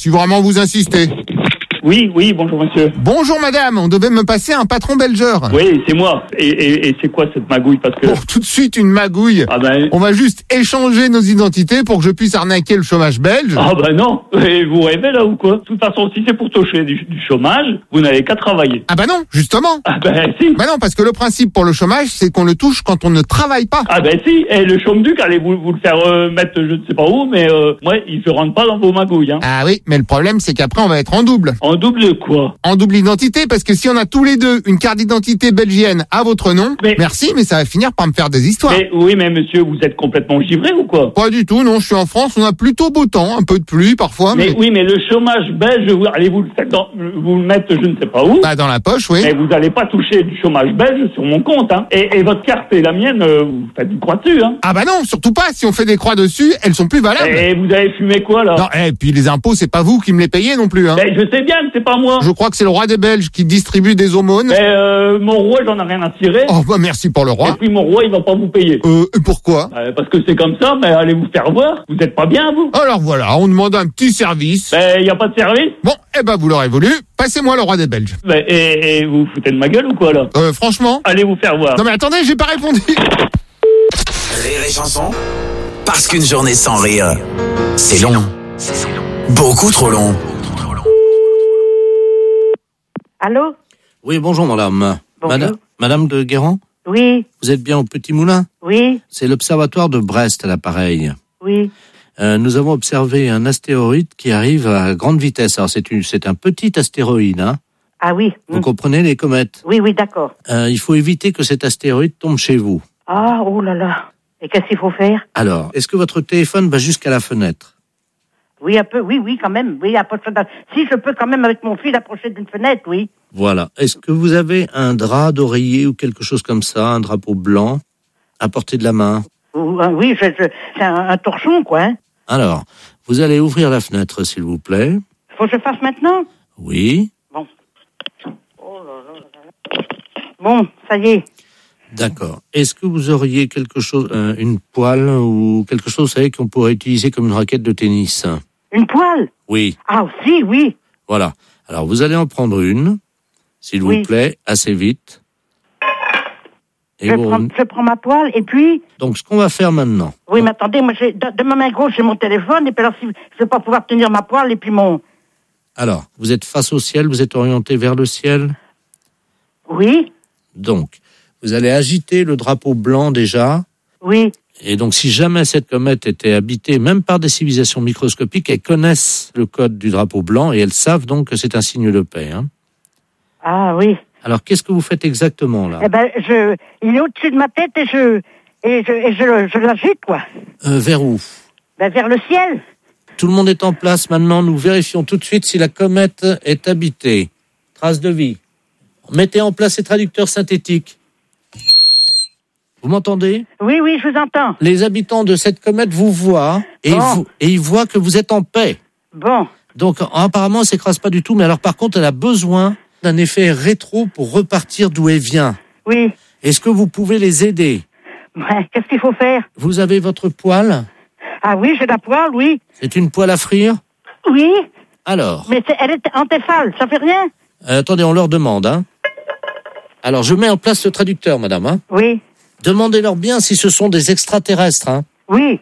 si vraiment vous insistez. Oui, bonjour monsieur. Bonjour madame, on devait me passer un patron belgeur. Oui, c'est moi. Et c'est quoi cette magouille? Parce que... Bon, tout de suite une magouille. Ah ben... On va juste échanger nos identités pour que je puisse arnaquer le chômage belge. Ah ben non, et vous rêvez là ou quoi? De toute façon, si c'est pour toucher du chômage, vous n'avez qu'à travailler. Ah bah non, justement. Ah ben si. Bah non, parce que le principe pour le chômage, c'est qu'on le touche quand on ne travaille pas. Ah ben si, et le chôme-duc, allez vous le faire mettre je ne sais pas où, mais moi, il se rentre pas dans vos magouilles. Hein. Ah oui, mais le problème, c'est qu'après, on va être en double. En double de quoi? En double identité, parce que si on a tous les deux une carte d'identité belgienne à votre nom, merci, mais ça va finir par me faire des histoires. Mais, oui, mais monsieur, vous êtes complètement givré ou quoi? Pas du tout, non, je suis en France, on a plutôt beau temps, un peu de pluie parfois. Mais oui, mais le chômage belge, allez vous le mettre je ne sais pas où. Bah dans la poche, oui. Mais vous n'allez pas toucher du chômage belge sur mon compte, hein. Et votre carte et la mienne, vous faites du croix dessus, hein. Ah bah non, surtout pas, si on fait des croix dessus, elles sont plus valables. Et vous avez fumé quoi, là? Non, et puis les impôts, c'est pas vous qui me les payez non plus, hein. Mais je sais bien que c'est pas moi. Je crois que c'est le roi des Belges qui distribue des aumônes. Mais mon roi, j'en ai rien à tirer. Oh bah merci pour le roi. Et puis mon roi, il va pas vous payer. Pourquoi? Parce que c'est comme ça, mais allez vous faire voir. Vous êtes pas bien, vous? Alors voilà, on demande un petit service. Mais y a pas de service? Bon, eh ben vous l'aurez voulu, passez-moi le roi des Belges. Mais, et vous vous foutez de ma gueule ou quoi, là? Franchement? Allez vous faire voir. Non mais attendez, j'ai pas répondu. Rire et chanson, parce qu'une journée sans rire, c'est long. Beaucoup trop long. Allô? Oui, bonjour madame. Bonjour. Madame de Guérand? Oui, Vous êtes bien au Petit Moulin? oui, C'est l'observatoire de Brest à l'appareil. oui. Nous avons observé un astéroïde qui arrive à grande vitesse. Alors c'est un petit astéroïde, hein. Ah oui. Vous comprenez les comètes? Oui, d'accord. Il faut éviter que cet astéroïde tombe chez vous. Ah, oh là là. Et qu'est-ce qu'il faut faire? Alors, est-ce que votre téléphone va jusqu'à la fenêtre? Oui, un peu, oui, quand même. Oui, si je peux quand même avec mon fil approcher d'une fenêtre, oui. Voilà. Est-ce que vous avez un drap d'oreiller ou quelque chose comme ça, un drapeau blanc, à portée de la main? Oui, c'est un torchon, quoi. Hein. Alors, vous allez ouvrir la fenêtre, s'il vous plaît. Faut que je fasse maintenant? Oui. Bon. Oh là là là là. Bon, ça y est. D'accord. Est-ce que vous auriez quelque chose, une poêle ou quelque chose, vous savez, qu'on pourrait utiliser comme une raquette de tennis? Une poêle? Oui. Ah, si, oui. Voilà. Alors, vous allez en prendre une, s'il vous plaît, assez vite. Et je prends ma poêle et puis... Donc, ce qu'on va faire maintenant... Oui, mais attendez, moi, de ma main gauche, j'ai mon téléphone, et puis alors, si je ne vais pas pouvoir tenir ma poêle, et puis mon... Alors, vous êtes face au ciel, vous êtes orienté vers le ciel? Oui. Donc, vous allez agiter le drapeau blanc déjà. Oui. Et donc, si jamais cette comète était habitée, même par des civilisations microscopiques, elles connaissent le code du drapeau blanc et elles savent donc que c'est un signe de paix. Hein. Ah oui. Alors, qu'est-ce que vous faites exactement là? Eh ben, il est au-dessus de ma tête et je l'agite, quoi. Vers où? Ben, vers le ciel. Tout le monde est en place maintenant. Nous vérifions tout de suite si la comète est habitée. Trace de vie. Mettez en place ces traducteurs synthétiques. Vous m'entendez? Oui, je vous entends. Les habitants de cette comète vous voient et, ils voient que vous êtes en paix. Bon. Donc, apparemment, elle ne s'écrase pas du tout. Mais alors, par contre, elle a besoin d'un effet rétro pour repartir d'où elle vient. Oui. Est-ce que vous pouvez les aider? Ouais, qu'est-ce qu'il faut faire? Vous avez votre poêle? Ah oui, j'ai la poêle, oui. C'est une poêle à frire? Oui. Alors? Mais elle est en Tefal, ça fait rien? Attendez, on leur demande. Hein. Alors, je mets en place le traducteur, madame. Hein. Oui. Demandez-leur bien si ce sont des extraterrestres. Hein. Oui.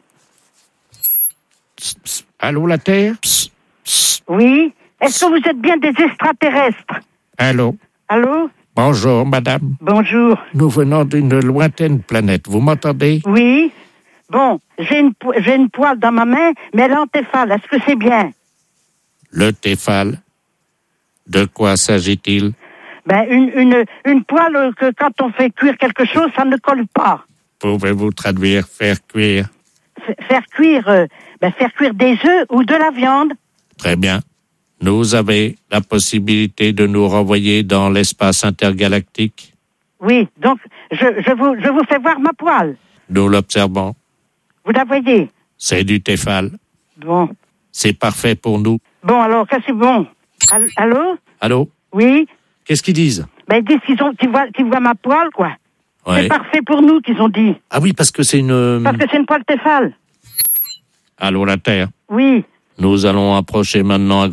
Psst, psst. Allô, la Terre? Psst, psst. Oui. Est-ce que vous êtes bien des extraterrestres? Allô? Allô? Bonjour, madame. Bonjour. Nous venons d'une lointaine planète. Vous m'entendez? Oui. Bon, j'ai une poêle dans ma main, mais elle est en Tefal. Est-ce que c'est bien? Le Tefal? De quoi s'agit-il? Ben, une poêle que quand on fait cuire quelque chose, ça ne colle pas. Pouvez-vous traduire faire cuire? Faire cuire des œufs ou de la viande. Très bien. Vous avez la possibilité de nous renvoyer dans l'espace intergalactique? Oui, donc je vous fais voir ma poêle. Nous l'observons. Vous la voyez? C'est du Tefal. Bon. C'est parfait pour nous. Bon, alors, qu'est-ce que c'est bon? Allô? Allô? Oui? Qu'est-ce qu'ils disent? Ben, ils disent qu'ils voient ma poêle, quoi. Ouais. C'est parfait pour nous, qu'ils ont dit. Ah oui, parce que c'est une... Parce que c'est une poêle Tefal. Allô, la Terre? Oui. Nous allons approcher maintenant à